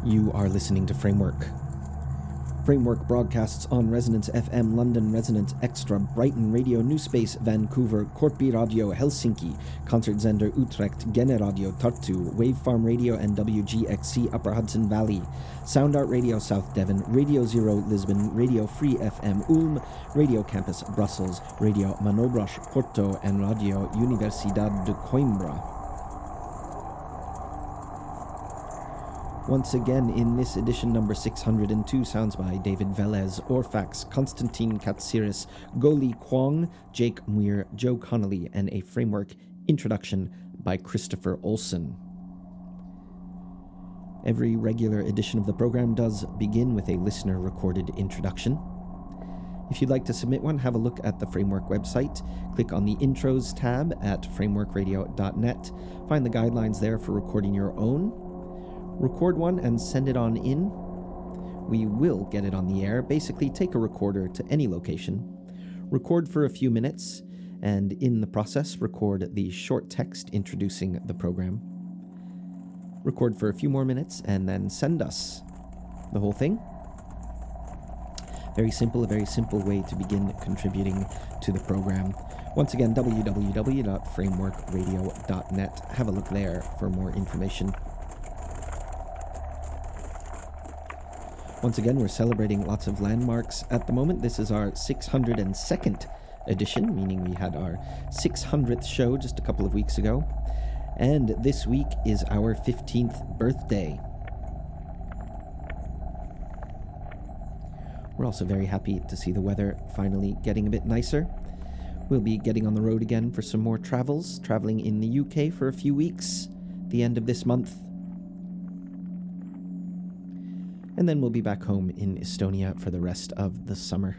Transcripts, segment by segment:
You are listening to Framework. Framework broadcasts on Resonance FM London, Resonance Extra, Brighton Radio, New Space, Vancouver, Korpi Radio, Helsinki, Concertzender Utrecht, Gene Radio, Tartu, Wavefarm Radio and WGXC Upper Hudson Valley, Sound Art Radio South Devon, Radio Zero Lisbon, Radio Free FM Ulm, Radio Campus Brussels, Radio Manobras Porto and Radio Universidad de Coimbra. Once again, in this edition number 602, sounds by David Velez, Orfax, Konstantin Katsiris, Goli Kwong, Jake Muir, Joe Connolly, and a Framework introduction by Christopher Olson. Every regular edition of the program does begin with a listener-recorded introduction. If you'd like to submit one, have a look at the Framework website. Click on the Intros tab at frameworkradio.net. Find the guidelines there for recording your own. Record one and send it on in. We will get it on the air. Basically, take a recorder to any location, record for a few minutes, and in the process, record the short text introducing the program. Record for a few more minutes, and then send us the whole thing. A very simple way to begin contributing to the program. Once again, www.frameworkradio.net. Have a look there for more information. Once again, we're celebrating lots of landmarks at the moment. This is our 602nd edition, meaning we had our 600th show just a couple of weeks ago. And this week is our 15th birthday. We're also very happy to see the weather finally getting a bit nicer. We'll be getting on the road again for some more travels, traveling in the UK for a few weeks, the end of this month. And then we'll be back home in Estonia for the rest of the summer.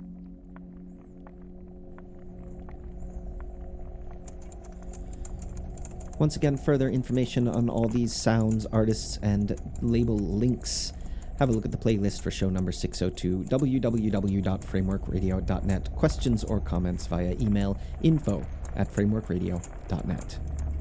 Once again, further information on all these sounds, artists, and label links. Have a look at the playlist for show number 602, www.frameworkradio.net. Questions or comments via email, info@frameworkradio.net.